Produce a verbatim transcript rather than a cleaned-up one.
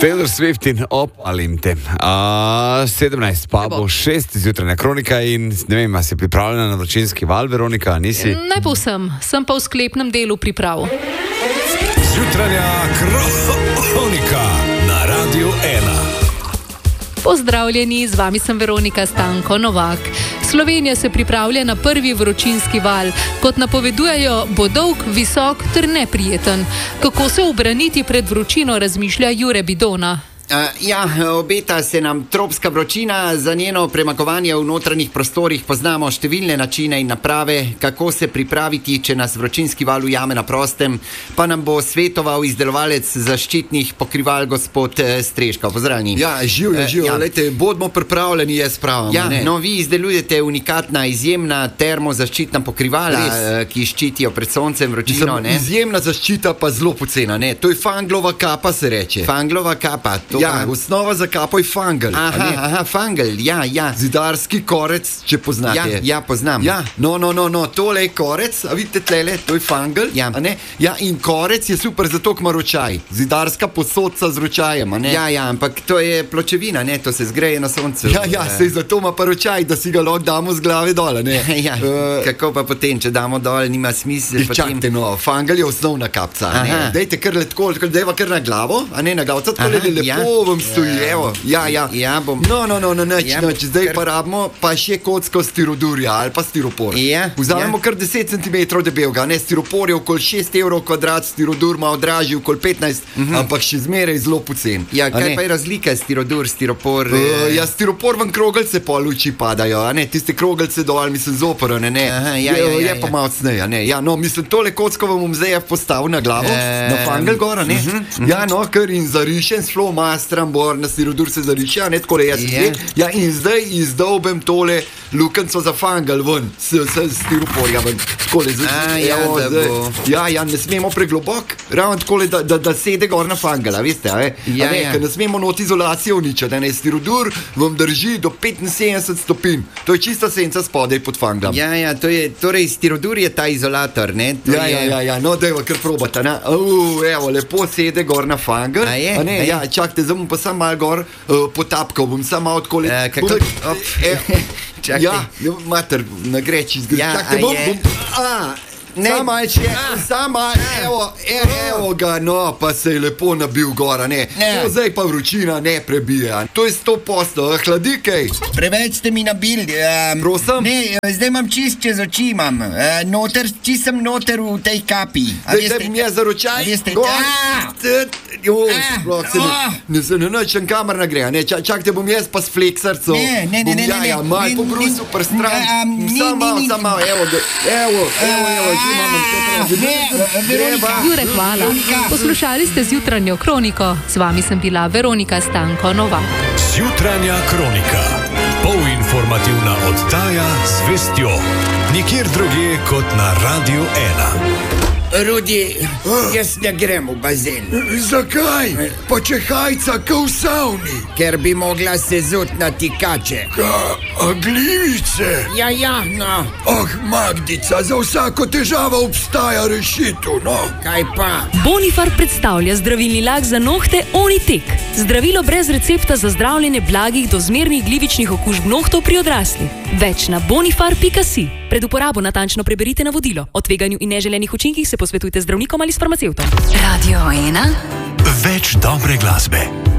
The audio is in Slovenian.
Taylor Swift in Opalim te. Uh, sedemnajst pa bo šest zjutrajna kronika in ne vem, a si pripravljena na vročinski val, Veronika, nisi? Ne povsem, sem pa v sklepnem delu priprav. Zjutrajna kronika na Radiu ena. Pozdravljeni, z vami sem Veronika Stanko Novak. Slovenija se pripravlja na prvi vročinski val. Kot napovedujejo, bo dolg, visok ter neprijeten. Kako se ubraniti pred vročino, razmišlja Jure Bidona. Uh, ja, obeta se nam tropska vročina, za njeno premagovanje v notranjih prostorih poznamo številne načine in naprave, kako se pripraviti, če nas vročinski val ujame na prostem, pa nam bo svetoval izdelovalec zaščitnih pokrival gospod uh, Streško. Pozdravljeni. Ja, živijo, živijo, uh, ja. lejte, bodimo pripravljeni, jaz pravim. Ja, no, vi izdelujete unikatna, izjemna termozaščitna pokrivala, uh, ki ščitijo pred soncem, vročino, ne? Izjemna zaščita pa zelo pocena, ne? To je fanglova kapa, se reče. Fanglova kapa. Ja, osnova za kapo je fangel. Aha, aha, fangel, ja, ja. Zidarski korec, če poznate. Ja, ja, poznam. Ja, no, no, no, no, tole je korec, a vidite tlele, to je fangel, ja. A ne? Ja, in korec je super zato, kma ročaj. Zidarska posodca z ročajem, a ne? Ja, ja, ampak to je pločevina, ne, to se zgreje na soncu. Ja, ja, sej zato ima pa ročaj, da si ga lahko damo z glave dole, ne? Ja, uh, kako pa potem, če damo dol, nima smisla. Čakajte, no, fangel je osnovna kapca, a ne? Dejte kar letko, dejva kar na glavo, a ne na glavo, tako lepo ja. vam stoji. Evo, ja, ja. Ja, bom. No, no, no, no, neč, ja, neč. Zdaj kar... pa rabimo pa še kocko stirodurja ali pa stiropor. Ja, vzamemo ja. kar deset centimetrov debelga, ne, stiropor je okoli šest evrov kvadrat, stirodur ima odražji okoli petnajst, uh-huh. ampak še zmeraj zelo pocen. Ja, kaj pa je razlika stirodur, stiropor? Uh, ja, stiropor vam krogelce po luči padajo, a ne, tiste krogelce dol, mislim, zoporo, ne, ne. Aha, ja, je, ja, ja, je pa ja. malo cneja, ne. Ja, no, mislim, tole kocko vam bom zdaj postavil na glavo, e... na fangel gora, ne. Uh-huh, uh-huh. Ja, no, ker in zarišen s flomastram bor na stirodur se zariše, a ne, tako le jaz yeah. Ja, in zdaj izdolbem tole lukenco za fangel ven, s, s, s stiroporja ven. Takole, a, ja, evo, zdaj, ja, ja, ne smemo preglobok, ravno takole, da, da, da sede gor na fangela, veste, a, ja, a ne, ja. ker ne smemo not izolacijo uničati, ne, stirodur vam drži do petinsedemdeset stopinj, to je čista senca spodaj pod fanglom. Ja, ja, to je, torej stirodur je ta izolator, ne? To ja, je... ja, ja, ja, no, dajva kar probata, ne, uh, evo, lepo sede gor na fangel, a je, a ne, a ja, čakajte, zdaj bom pa sam mal gor uh, potapkal, bom sam malo odkoli. Uh, kako? Bom, e, ja, mater, na greči zgodi. Ja, čakajte, bom, bom, a, ne, sama je, sama, evo, evo ga, no, pa se je lepo nabil gora, ne. No, zdaj pa vročina ne prebija. To je sto posto, hladi kaj. Preveč ste mi nabili. Um, Prosim? Ne, zdaj imam čist čez oči, imam. Uh, noter, čist sem noter v tej kapi. Zdaj, zdaj bom jaz za ročaj. Veste, Jo, sploh se ne, ne se ne načem kamer nagreja, ne, čak, čakajte, bom jaz pa s fleksarcom. Ne, ne, ne, ne, ne. Ja, ja, mal po brusu, pr stran. Sam malo, sam malo, evo, evo, evo, evo, že imam. Jure, hvala. Poslušali ste zjutranjo kroniko. Z vami sem bila Veronika Stanko Novak. Zjutranja kronika. Polinformativna oddaja z vestjo. Nikjer drugje kot na Radiu ena. Rudi, jaz ne grem v bazen. Zakaj? Pa če hajca ka v savni. Ker bi mogla se zut na tikače. Ka, a glivice? Ja, ja, no. Ah, Magdica, za vsako težavo obstaja rešitev, no. Kaj pa? Bonifar predstavlja zdravilni lak za nohte Onitek. Zdravilo brez recepta za zdravljenje blagih do zmernih glivičnih okužb nohtov pri odraslih. Več na bonifar pika si. Pred uporabo natančno preberite navodilo. O tveganju in neželenih učinkih se posvetujte z zdravnikom ali s farmacevtom. Radio ena. Več dobre glasbe.